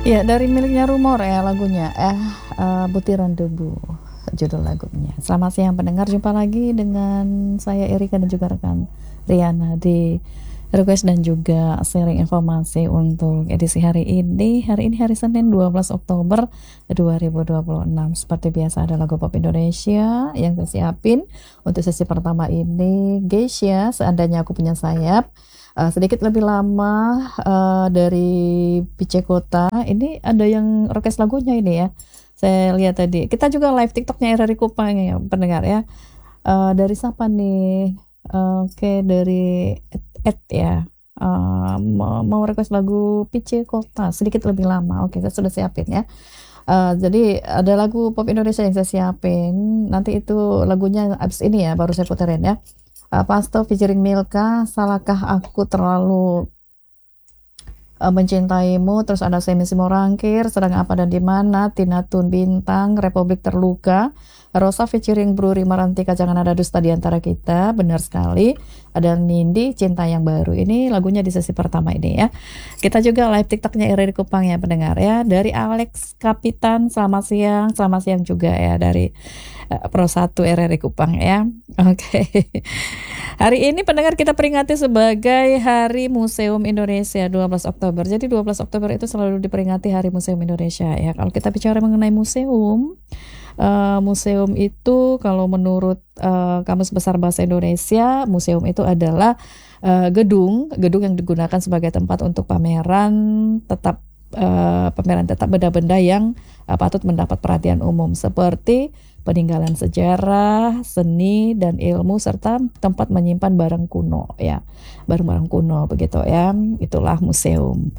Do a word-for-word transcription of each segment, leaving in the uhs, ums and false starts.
Ya, dari miliknya Rumor ya lagunya, eh eh, Butiran Debu judul lagunya. Selamat siang pendengar, jumpa lagi dengan saya Erika dan juga rekan Riana di request dan juga sharing informasi untuk edisi hari ini. Hari ini hari Senin dua belas Oktober dua ribu dua puluh enam. Seperti biasa ada lagu pop Indonesia yang saya siapin untuk sesi pertama ini. Geisha, Seandainya Aku Punya Sayap. Uh, sedikit lebih lama uh, dari Pice Kota. Ini ada yang request lagunya ini ya. Saya lihat tadi. Kita juga live TikToknya R R I Kupang ya pendengar ya. Uh, dari siapa nih? Uh, Oke, okay, dari Ed, Ed ya. Uh, mau, mau request lagu Pice Kota sedikit lebih lama. Oke, okay, saya sudah siapin ya. Uh, jadi ada lagu pop Indonesia yang saya siapin. Nanti itu lagunya abis ini ya baru saya puterin ya. Uh, Pasto featuring Milka, Salahkah Aku Terlalu uh, Mencintaimu. Terus ada Semi Simorangkir, Sedang Apa dan Di Mana, Tina Tun Bintang, Republik Terluka, Rosa featuring Bruri Marantika, Jangan Ada Dusta Di Antara Kita. Benar sekali. Ada Nindi, Cinta Yang Baru. Ini lagunya di sesi pertama ini ya. Kita juga live TikToknya R R I Kupang ya pendengar ya. Dari Alex Kapitan, selamat siang. Selamat siang juga ya dari uh, Pro satu R R I Kupang ya. Oke. Okay. Hari ini pendengar kita peringati sebagai Hari Museum Indonesia dua belas Oktober. Jadi dua belas Oktober itu selalu diperingati Hari Museum Indonesia ya. Kalau kita bicara mengenai museum, Uh, museum itu kalau menurut uh, Kamus Besar Bahasa Indonesia, museum itu adalah uh, gedung, gedung yang digunakan sebagai tempat untuk pameran tetap uh, pameran tetap benda-benda yang uh, patut mendapat perhatian umum seperti peninggalan sejarah, seni dan ilmu serta tempat menyimpan barang kuno ya, barang-barang kuno begitu ya. Itulah museum.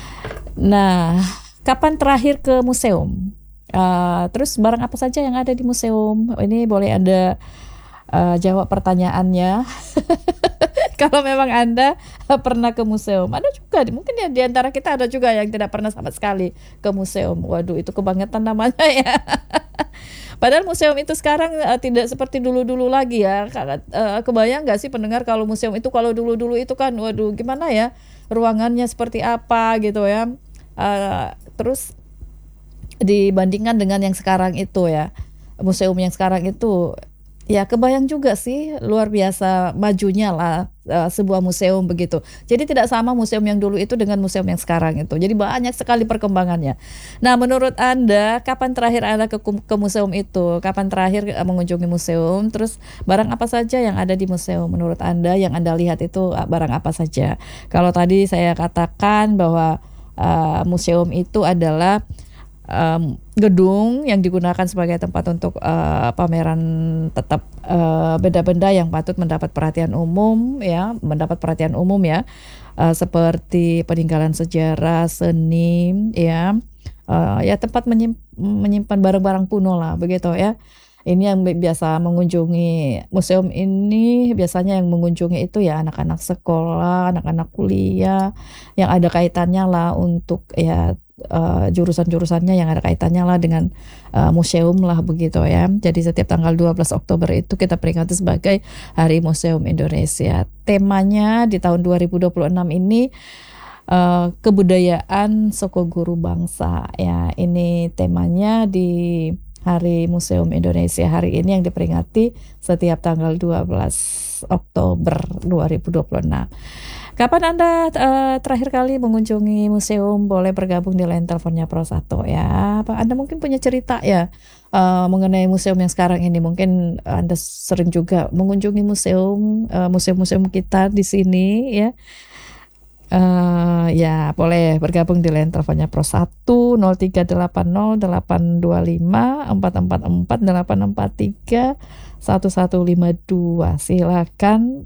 Nah, kapan terakhir ke museum? Uh, terus barang apa saja yang ada di museum? Ini boleh Anda uh, jawab pertanyaannya. Kalau memang Anda uh, pernah ke museum. Ada juga, mungkin ya di antara kita ada juga yang tidak pernah sama sekali ke museum. Waduh, itu kebangetan namanya ya. Padahal museum itu sekarang uh, tidak seperti dulu-dulu lagi ya. Uh, kebayang nggak sih pendengar kalau museum itu kalau dulu-dulu itu kan, waduh gimana ya, ruangannya seperti apa gitu ya. Uh, terus dibandingkan dengan yang sekarang itu ya, museum yang sekarang itu ya kebayang juga sih luar biasa majunya lah uh, sebuah museum begitu. Jadi tidak sama museum yang dulu itu dengan museum yang sekarang itu. Jadi banyak sekali perkembangannya. Nah, menurut Anda kapan terakhir Anda ke, ke museum itu? Kapan terakhir uh, mengunjungi museum? Terus barang apa saja yang ada di museum menurut Anda, yang Anda lihat itu uh, barang apa saja? Kalau tadi saya katakan bahwa uh, museum itu adalah Um, gedung yang digunakan sebagai tempat untuk uh, pameran tetap uh, benda-benda yang patut mendapat perhatian umum ya, mendapat perhatian umum ya, uh, seperti peninggalan sejarah, seni ya, uh, ya tempat menyimpan, menyimpan barang-barang kuno lah begitu ya. Ini yang biasa mengunjungi museum ini, biasanya yang mengunjungi itu ya anak-anak sekolah, anak-anak kuliah yang ada kaitannya lah untuk ya Uh, jurusan-jurusannya yang ada kaitannya lah dengan uh, museum lah begitu ya. Jadi setiap tanggal dua belas Oktober itu kita peringati sebagai Hari Museum Indonesia. Temanya di tahun dua ribu dua puluh enam ini uh, kebudayaan Soko Guru Bangsa ya. Ini temanya di Hari Museum Indonesia hari ini yang diperingati setiap tanggal dua belas Oktober dua ribu dua puluh enam. Kapan Anda uh, terakhir kali mengunjungi museum? Boleh bergabung di line teleponnya Pro satu ya. Apa Anda mungkin punya cerita ya uh, mengenai museum yang sekarang ini? Mungkin Anda sering juga mengunjungi museum, uh, museum-museum kita di sini ya. Uh, ya boleh bergabung di line teleponnya Pro satu nol tiga delapan nol delapan dua lima empat empat empat delapan empat tiga satu satu lima dua. Silakan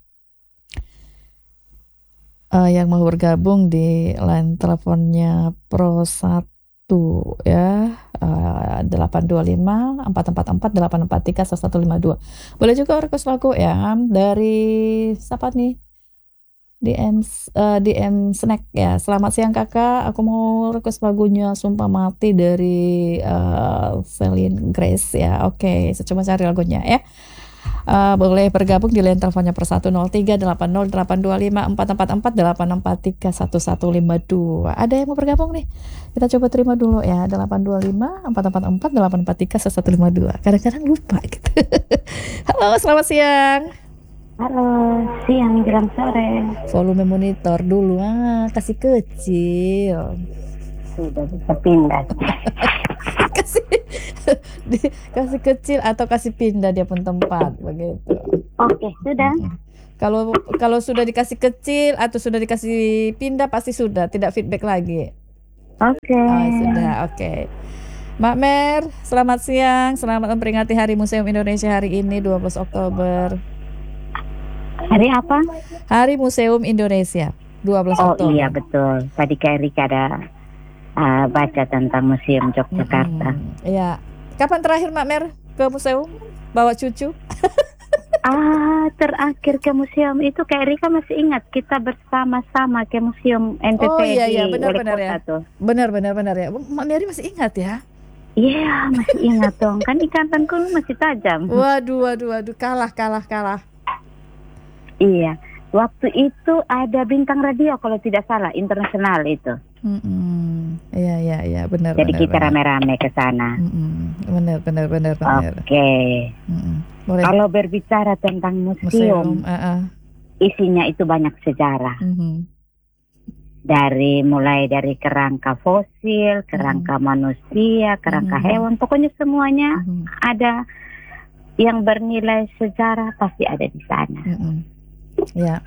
Uh, yang mau bergabung di line teleponnya Pro satu ya, uh, delapan dua lima empat empat empat delapan empat tiga satu satu lima dua. Boleh juga request lagu ya dari siapa nih? D M uh, D M Snack ya. Selamat siang kakak, aku mau request lagunya Sumpah Mati dari uh, Celine Grace ya. Oke, okay, saya coba cari lagunya ya. Uh, boleh bergabung di line teleponnya per satu nol tiga delapan nol delapan dua lima empat empat empat delapan empat tiga satu satu lima dua. Ada yang mau bergabung nih? Kita coba terima dulu ya. delapan dua lima empat empat empat delapan empat tiga satu satu lima dua. Kadang-kadang lupa gitu. Halo, selamat siang. Halo, siang jelang sore. Volume monitor dulu, ah, kasih kecil. Sudah bisa pindah. kasih di, kasih kecil atau kasih pindah dia pun tempat begitu. Oke, sudah. Kalau kalau sudah dikasih kecil atau sudah dikasih pindah pasti sudah, tidak feedback lagi. Oke. Oh, sudah, oke. Mbak Mer, selamat siang. Selamat memperingati Hari Museum Indonesia hari ini dua belas Oktober. Hari apa? Hari Museum Indonesia dua belas oh, Oktober. Oh iya betul. Tadi Kak Erika ada uh, baca tentang Museum Yogyakarta. Iya. Hmm, kapan terakhir Mbak Mer ke museum? Bawa cucu? ah, terakhir ke museum itu Kak Erika masih ingat kita bersama-sama ke museum N T T. Oh iya iya, di benar-benar ya. Tuh. Benar-benar benar ya. Mbak Mary masih ingat ya? Iya, yeah, masih ingat dong. Kan ikatanku masih tajam. Waduh, waduh, waduh, kalah, kalah, kalah. Iya, waktu itu ada bintang radio kalau tidak salah, internasional itu. Mm-mm. Iya, iya, iya, benar. Jadi benar, kita benar. rame-rame ke sana. Mm-mm. Benar, benar, benar, benar. Oke. Okay. Kalau berbicara tentang museum, museum uh-uh. isinya itu banyak sejarah. Mm-hmm. Dari mulai dari kerangka fosil, kerangka mm-hmm. manusia, kerangka mm-hmm. hewan, pokoknya semuanya mm-hmm. ada yang bernilai sejarah pasti ada di sana. Mm-hmm. Ya,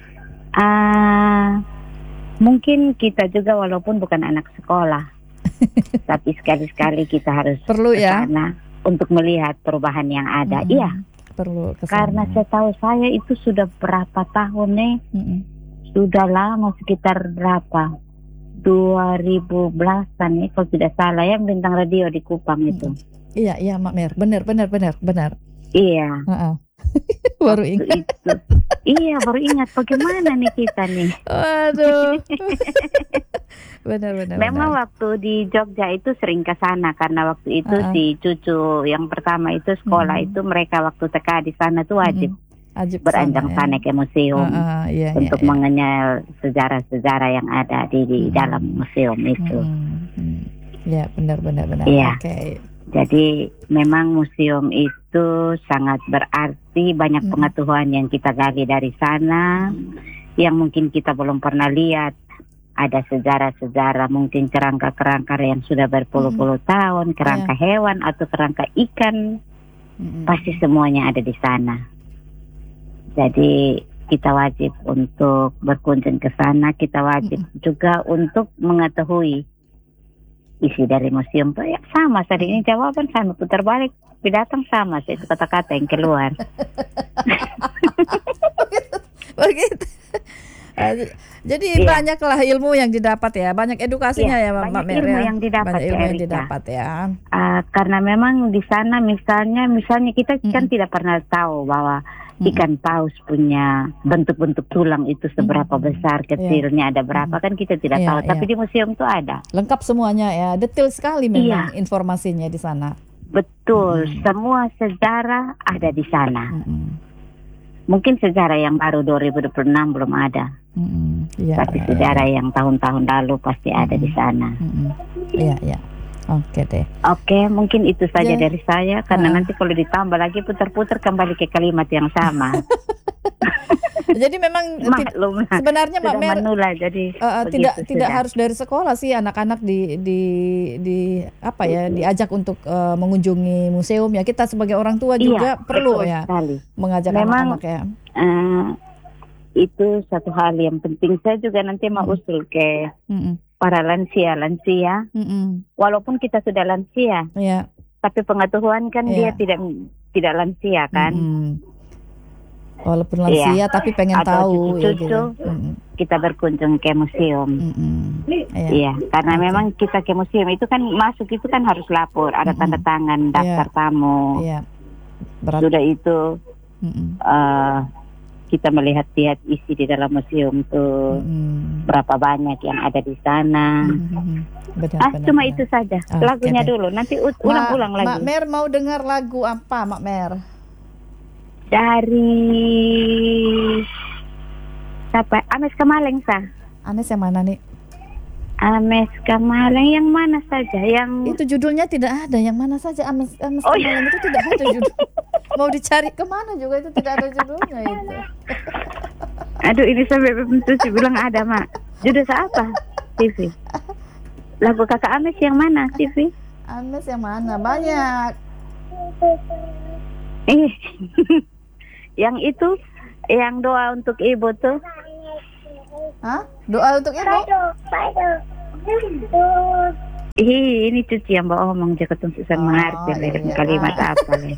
uh, mungkin kita juga walaupun bukan anak sekolah, tapi sekali-sekali kita harus perlu ya kesana untuk melihat perubahan yang ada. Iya, mm-hmm. perlu kesana. Karena setahu saya itu sudah berapa tahun nih, mm-hmm. sudah lama sekitar berapa dua ribu belasan nih kalau tidak salah yang bintang radio di Kupang mm-hmm. itu. Iya, iya Mak Mer, benar, benar, benar, benar. Iya. Uh-uh. baru ingat. Itu. Iya, baru ingat bagaimana nih kita nih. Waduh. Benar-benar. Memang benar. Waktu di Jogja itu sering ke sana karena waktu itu uh-uh. si cucu yang pertama itu sekolah mm-hmm. itu mereka waktu T K di sana tuh wajib, mm-hmm. wajib beranjang sana, sana ya. Ke museum uh-uh, iya, untuk iya, mengenal iya. sejarah-sejarah yang ada di, di mm-hmm. dalam museum itu. Mm-hmm. Ya, benar-benar benar. Iya. Oke. Okay. Jadi memang museum itu sangat berarti, banyak hmm. pengetahuan yang kita gali dari sana, hmm. yang mungkin kita belum pernah lihat. Ada sejarah-sejarah, mungkin kerangka-kerangka yang sudah berpuluh-puluh hmm. tahun, kerangka yeah. hewan atau kerangka ikan, hmm. pasti semuanya ada di sana. Jadi kita wajib untuk berkunjung ke sana, kita wajib hmm. juga untuk mengetahui isi dari museum tuh ya sama, tadi ini jawaban sama, putar balik datang sama, itu kata-kata yang keluar. Begitu. Jadi iya. banyaklah ilmu yang didapat ya, banyak edukasinya iya, ya Mbak Mer. Ilmu yang didapat, banyak ilmu ya, yang didapat ya. Uh, karena memang di sana misalnya, misalnya kita mm-hmm. kan tidak pernah tahu bahwa ikan paus punya bentuk-bentuk tulang itu seberapa mm-hmm. besar, kecilnya yeah. ada berapa, mm-hmm. kan kita tidak yeah, tahu. Tapi yeah. di museum itu ada. Lengkap semuanya ya, detail sekali memang yeah. informasinya di sana. Betul, mm-hmm. semua sejarah ada di sana. Mm-hmm. Mungkin sejarah yang baru dua ribu dua puluh enam belum ada. Mm-hmm. Yeah, tapi yeah, sejarah yeah. yang tahun-tahun lalu pasti mm-hmm. ada di sana. Iya, mm-hmm. yeah, iya. Yeah. Oke deh. Oke, mungkin itu saja ya. Dari saya karena uh. nanti kalau ditambah lagi putar-putar kembali ke kalimat yang sama. Jadi memang Maklum, ti- sebenarnya Mbak Mer menula, jadi uh, tidak sudah. tidak harus dari sekolah sih, anak-anak di di di apa ya diajak untuk uh, mengunjungi museum ya. Kita sebagai orang tua iya, juga perlu ya sekali. mengajak memang, anak-anak ya. Uh, itu satu hal yang penting. Saya juga nanti mau hmm. usul ke hmm. para lansia, lansia. Mm-mm. Walaupun kita sudah lansia, yeah. tapi pengetahuan kan yeah. dia tidak tidak lansia kan. Mm-hmm. Walaupun lansia, yeah. tapi pengen atau tahu. Cucu-cucu, ya, gitu. mm-hmm. kita berkunjung ke museum. Mm-hmm. Yeah. yeah. Karena okay. memang kita ke museum itu kan masuk itu kan harus lapor, ada mm-hmm. tanda tangan, daftar yeah. tamu. Yeah. Berat. Sudah itu. Mm-hmm. Uh, kita melihat-lihat isi di dalam museum tuh hmm. berapa banyak yang ada di sana. Hmm. Benar, ah benar, cuma benar. Itu saja. Oh, lagunya okay. dulu. Nanti ulang-ulang lagi. Mak Mer mau dengar lagu apa, Mak Mer? Dari siapa? Ames Kamaleng sah. Ames yang mana nih? Ames Kamaleng yang mana saja? Yang itu judulnya tidak ada. Yang mana saja Ames Ames oh, Kamaleng iya. itu tidak ada judul. Mau dicari kemana juga itu tidak ada judulnya itu. Aduh, ini sampai bentuk bilang ada, Mak. Judul apa? T V. Lagu kakak Ames yang mana, T V? Ames yang mana? Banyak. Eh, yang itu, yang doa untuk ibu tuh. Hah? Doa untuk ibu? Ih, ini cuci yang bawa omong jaga susah oh, mengerti iya. Kalimat apa nih?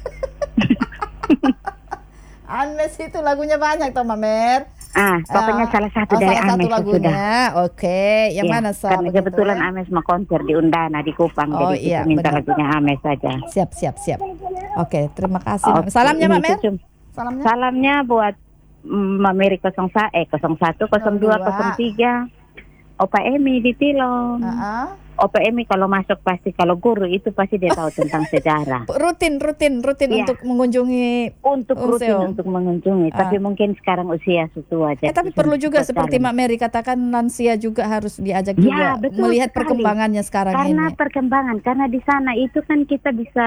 Ames itu lagunya banyak toh, Mamer. Ah, pokoknya uh, salah satu oh, dari salah Ames satu lagunya. Oke, okay. Yang ya, mana soal karena kebetulan ya? Ames mau konser di Undana di Kupang, oh, jadi iya, kita minta benar. Lagunya Ames saja. Siap, siap, siap. Oke, okay, terima kasih. Okay. Salamnya, Mbak Mer. Salamnya. Salamnya buat Mbak Meri nol satu eh nol satu nol dua nol tiga Opa Emi di Tilong. Uh-uh. Opa Emi kalau masuk pasti, kalau guru itu pasti dia tahu tentang sejarah. Rutin, rutin, rutin ya. Untuk mengunjungi. Untuk rutin museum. Untuk mengunjungi. Uh. Tapi mungkin sekarang usia tua aja. Eh tapi perlu juga seperti Mbak Meri katakan, lansia juga harus diajak ya, juga betul melihat sekali. Perkembangannya sekarang karena ini. Karena perkembangan, karena di sana itu kan kita bisa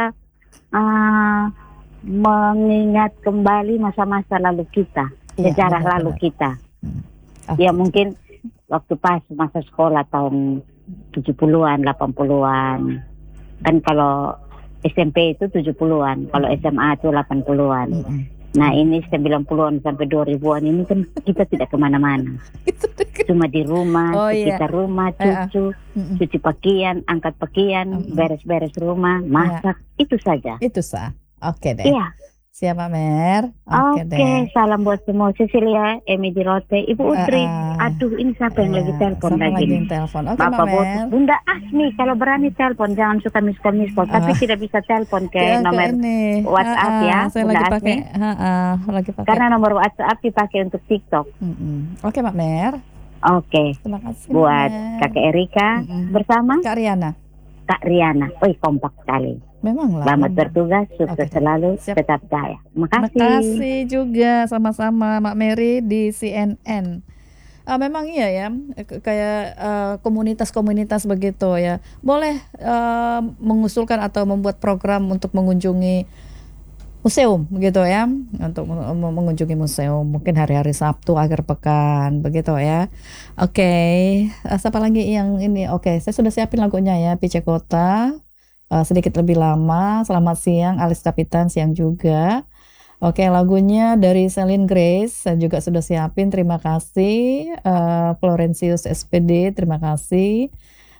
uh, mengingat kembali masa-masa lalu kita, ya, sejarah benar, lalu benar. kita. Hmm. Okay. Ya mungkin waktu pas masa sekolah tahun tujuh puluhan, delapan puluhan. Kan kalau S M P itu tujuh puluhan, kalau S M A itu delapan puluhan. Mm-hmm. Nah ini sembilan puluhan sampai dua ribuan ini kan kita tidak kemana-mana. Cuma di rumah, oh, sekitar iya. rumah, cucu, uh-uh. cuci pakaian, angkat pakaian, uh-uh. beres-beres rumah, masak, yeah. itu saja. Itu sah. Oke okay deh. Iya. Siap, Mbak Mer. Oke, okay, okay, salam buat semua. Cecilia, Emi di Rote, Ibu Utri. Uh, uh, Aduh, ini siapa yang uh, lagi telepon lagi? lagi yang telepon. Oke, okay, Mbak Mer. Bunda Asmi, kalau berani telepon, jangan suka miskol miskol. Uh, tapi tidak bisa telepon ke ya, nomor ke WhatsApp uh, uh, ya. Saya Bunda lagi Asmi. pakai, uh, uh, lagi pakai. Karena nomor WhatsApp dipakai untuk TikTok. Mm-mm. Oke, okay, Mbak Mer. Oke. Okay. Terima kasih. Buat Kakak Erika Mm-mm. bersama Kak Riana. Kak Riana. Oh, kompak sekali. Memang lah. Selamat bertugas, sukses okay. selalu, Siap. Tetap jaya. Makasih. Terima kasih juga sama-sama Mak Mary di C N N. Uh, memang iya ya, kayak uh, komunitas-komunitas begitu ya. Boleh uh, mengusulkan atau membuat program untuk mengunjungi museum begitu ya, untuk mengunjungi museum mungkin hari-hari Sabtu akhir pekan begitu ya. Oke, okay. uh, siapa lagi yang ini? Oke, okay. Saya sudah siapin lagunya ya, P C Kota. Uh, sedikit lebih lama. Selamat siang Alis Kapitan, siang juga. Oke, lagunya dari Celine Grace saya juga sudah siapin, terima kasih. uh, Florentius S P D, terima kasih.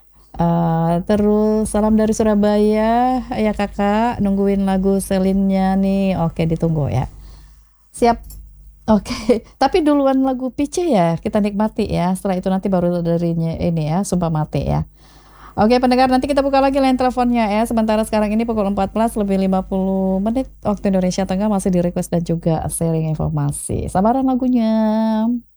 Uh, terus salam dari Surabaya ya kakak, nungguin lagu Celine-nya nih. Oke, ditunggu ya. Siap. Oke, tapi duluan lagu P C ya, kita nikmati ya. Setelah itu nanti baru darinya ini ya, Sumpah Mati ya. Oke pendengar, nanti kita buka lagi line teleponnya ya. Sementara sekarang ini pukul empat belas lebih lima puluh menit waktu Indonesia Tengah, masih di request dan juga sharing informasi. Sabaran lagunya.